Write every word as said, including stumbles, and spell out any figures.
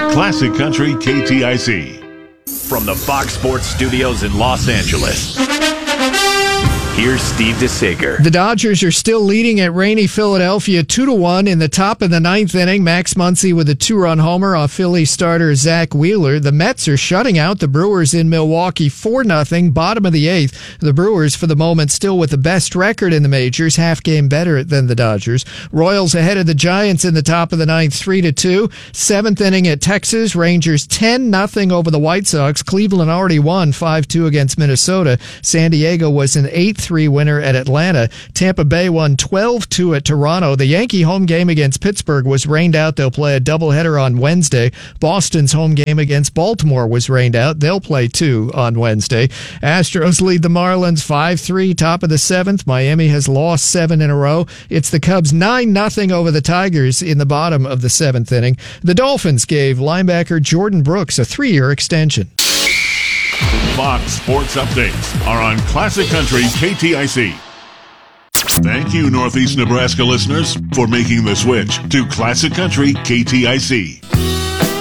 Classic Country K T I C. From the Fox Sports Studios in Los Angeles, here's Steve DeSager. The Dodgers are still leading at rainy Philadelphia two to one in the top of the ninth inning. Max Muncy with a two-run homer off Philly starter Zach Wheeler. The Mets are shutting out the Brewers in Milwaukee four nothing, bottom of the eighth. The Brewers, for the moment, still with the best record in the majors, half game better than the Dodgers. Royals ahead of the Giants in the top of the ninth, three to two. Seventh inning at Texas. Rangers ten nothing over the White Sox. Cleveland already won five two against Minnesota. San Diego was an eight three winner at Atlanta. Tampa Bay won twelve two at Toronto. The Yankee home game against Pittsburgh was rained out. They'll play a doubleheader on Wednesday. Boston's home game against Baltimore was rained out. They'll play two on Wednesday. Astros lead the Marlins five three, top of the seventh. Miami has lost seven in a row. It's the Cubs nine nothing over the Tigers in the bottom of the seventh inning. The Dolphins gave linebacker Jordan Brooks a three-year extension. Fox Sports Updates are on Classic Country K T I C. Thank you, Northeast Nebraska listeners, for making the switch to Classic Country K T I C.